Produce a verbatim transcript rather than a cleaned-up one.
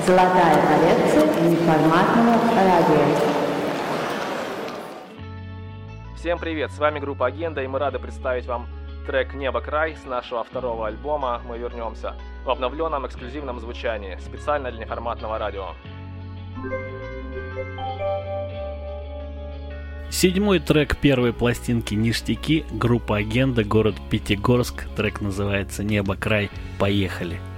Золотая коллекция неформатного радио. Всем привет, с вами группа Агенда, и мы рады представить вам трек «Небо край» с нашего второго альбома «Мы вернемся» в обновленном эксклюзивном звучании, специально для неформатного радио. Седьмой трек первой пластинки «Ништяки», группа Агенда, город Пятигорск. Трек называется «Небо край». Поехали!